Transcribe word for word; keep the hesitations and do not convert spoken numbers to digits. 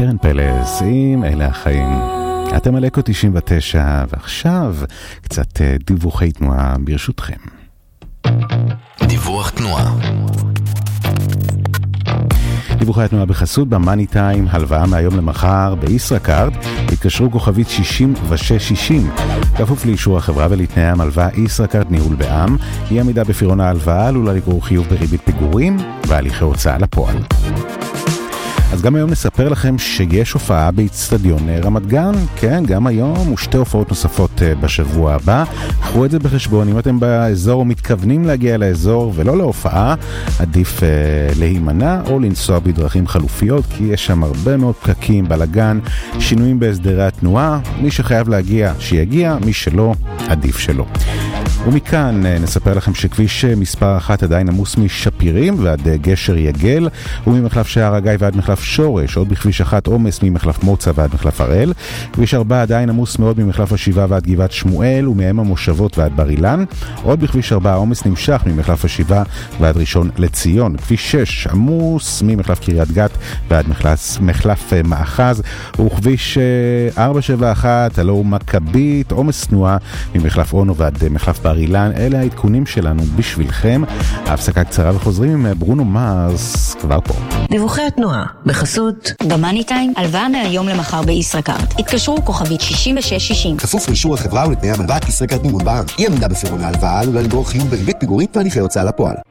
קרן פלס, עם אלה החיים. אתם על אקו תשעים ותשע, ועכשיו קצת דיווחי תנועה ברשותכם. דיווח תנועה. דיווחי התנועה בחסות במאני טיים, הלוואה מהיום למחר בישראכרט, התקשרו כוכבית שישים ושש שישים. כפוף לאישור החברה ולתנאי המלווה, ישראכרט ניהול בע"מ, אי עמידה בפירעון ההלוואה עלולה לגרור חיוב בריבית פיגורים והליכי הוצאה לפועל. אז גם היום נספר לכם שיש הופעה באצטדיון רמת גן, כן, גם היום, ושתי הופעות נוספות בשבוע הבא. קחו את זה בחשבון, אם אתם באזור או מתכוונים להגיע לאזור ולא להופעה, עדיף אה, להימנע או לנסוע בדרכים חלופיות, כי יש שם הרבה מאוד פקקים, בלגן, שינויים בהסדרי התנועה. מי שחייב להגיע, שיגיע, מי שלא, עדיף שלא. ומכאן נספר לכם שכביש מספר אחת עדיין עמוס משפירים ועד גשר יגל, וממחלף שער הגיא ועד מחלף שורש, עוד בכביש אחת עומס ממחלף מוצא ועד מחלף הראל. כביש ארבע עדיין עמוס מאוד ממחלף השבעה ועד גבעת שמואל ומהם המושבות ועד בר אילן. עוד בכביש ארבע עומס נמשך ממחלף השבעה ועד ראשון לציון. כביש שש עמוס ממחלף קריית גת ועד מחלף, מחלף מאחז. וכביש ארבע שבע אחת הלא הוא מכבית, עומס תנועה ממחלף אונו ועד מחלף בר אילן. אלה העדכונים שלנו בשבילכם. ההפסקה קצרה וחוזרים עם ברונו מרס כבר פה. דיווחי התנועה בחסות במאני טיים, הלוואה מהיום למחר בישראכרט. התקשרו כוכבית שישים ושש שישים. כפוף לאישור החברה ולתנאי המלווה, ישראכרט ניהול בע"מ. אי עמידה בפירעון ההלוואה עלולה לגרור חיוב בריבית פיגורים והליכי הוצאה לפועל.